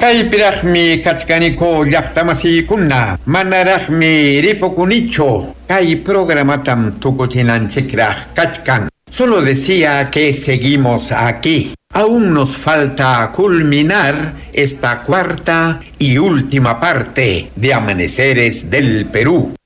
Kaypiraqmi kachkaniko llaqtamasikunna manaraqmi ripukunichu kay programatam tukuchinanchikraq kachkan. Solo decía que seguimos aquí. Aún nos falta culminar esta cuarta y última parte de Amaneceres del Perú.